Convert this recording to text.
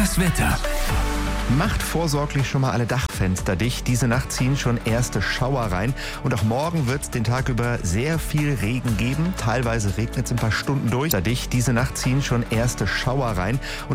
Das Wetter. Macht vorsorglich schon mal alle Dachfenster dicht. Diese Nacht ziehen schon erste Schauer rein. Und auch morgen wird es den Tag über sehr viel Regen geben. Teilweise regnet es ein paar Stunden durch. Diese Nacht ziehen schon erste Schauer rein.